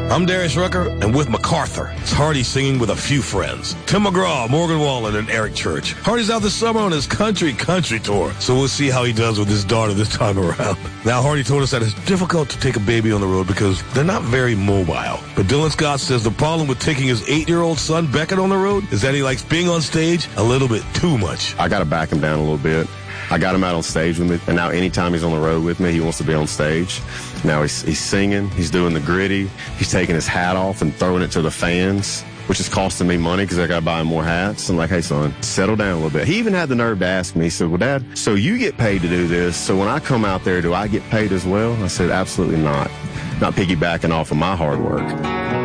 I'm Darius Rucker, and with MacArthur, it's Hardy singing with a few friends. Tim McGraw, Morgan Wallen, and Eric Church. Hardy's out this summer on his country tour, so we'll see how he does with his daughter this time around. Now, Hardy told us that it's difficult to take a baby on the road because they're not very mobile. But Dylan Scott says the problem with taking his 8-year-old son Beckett on the road is that he likes being on stage a little bit too much. I got to back him down a little bit. I got him out on stage with me, and now anytime he's on the road with me, he wants to be on stage. Now he's singing, he's doing the gritty, he's taking his hat off and throwing it to the fans, which is costing me money because I got to buy him more hats. I'm like, hey, son, settle down a little bit. He even had the nerve to ask me, he said, well, Dad, so you get paid to do this, so when I come out there, do I get paid as well? I said, absolutely not. Not piggybacking off of my hard work.